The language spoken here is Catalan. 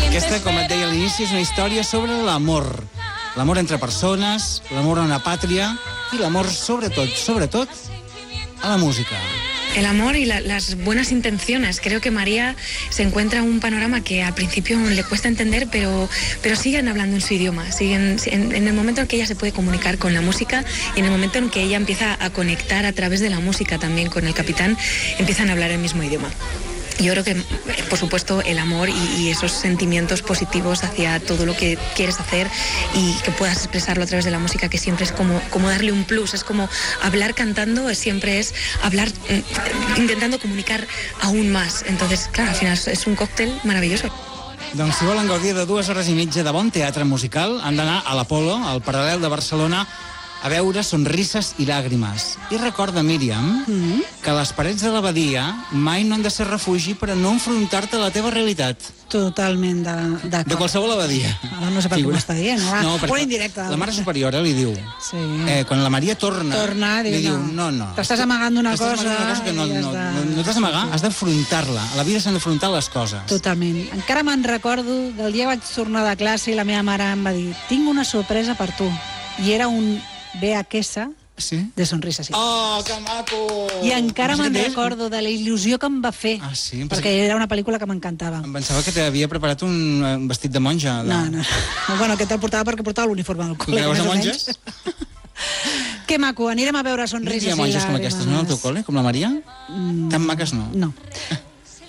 Aquesta, com et deia a l'inici, és una història sobre l'amor. L'amor entre persones, l'amor a una pàtria i l'amor, sobretot, a la música. El amor y las buenas intenciones. Creo que María se encuentra en un panorama que al principio le cuesta entender, pero siguen hablando en su idioma. En el momento en que ella se puede comunicar con la música y en el momento en que ella empieza a conectar a través de la música también con el capitán, empiezan a hablar el mismo idioma. Yo creo que, por supuesto, el amor y esos sentimientos positivos hacia todo lo que quieres hacer y que puedas expresarlo a través de la música, que siempre es como darle un plus, es como hablar cantando, siempre es hablar intentando comunicar aún más. Entonces, claro, al final es un cóctel maravilloso. Doncs si volen gaudir de 2 hores i mitja de bon teatre musical, han d'anar a l'Apolo, al Paral·lel de Barcelona, a veure Sonrises i Làgrimes. I recorda, Míriam, que les parets de l'abadia mai no han de ser refugi per a no enfrontar-te a la teva realitat. Totalment d'acord. De qualsevol abadia. No sé per què m'ho està dient. No, Una indirecta. la mare superiora li diu, quan la Maria torna, li diu, no. T'estàs amagant d'una cosa. T'estàs amagant d'una cosa que no t'has d'amagar, has d'afrontar-la. A la vida s'han d'afrontar les coses. Totalment. Encara me'n recordo del dia que vaig tornar de classe i la meva mare em va dir: tinc una sorpresa per tu. I era un VHS de Sonrises. Oh, que maco! I encara me'n recordo de la il·lusió que em va fer, perquè era una pel·lícula que m'encantava. Em pensava que t'havia preparat un vestit de monja. No. Bueno, aquest el portava perquè portava l'uniforme del col·le. Creus de monges? Que maco, anirem a veure Sonrises i Hi ha monges com aquestes, no, al teu col·le? Com la Maria? Tan maques no. No.